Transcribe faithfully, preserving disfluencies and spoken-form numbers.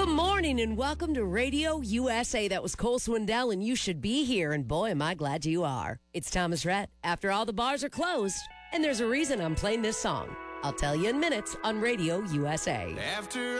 Good morning and welcome to Radio U S A. That was Cole Swindell, and you should be here. And boy, am I glad you are. It's Thomas Rhett. After all the bars are closed, and there's a reason I'm playing this song. I'll tell you in minutes on Radio U S A. After